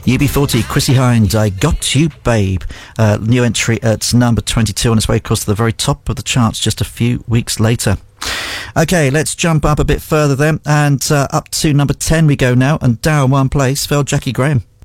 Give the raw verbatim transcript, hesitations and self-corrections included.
U B forty, Chrissy Hind, I Got You Babe. Uh, new entry at number twenty-two, on its way, of course, to the very top of the charts just a few weeks later. OK, let's jump up a bit further then, and uh, up to number ten we go now, and down one place fell Jackie Graham.